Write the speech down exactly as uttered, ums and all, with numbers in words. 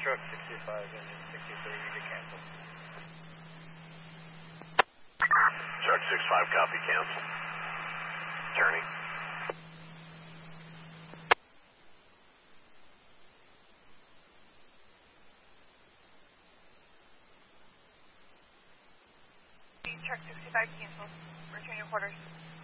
Truck sixty-five, engine sixty-three, you can cancel. Truck sixty-five, copy, cancel. Turning. Truck sixty-five, cancel. Return your quarters.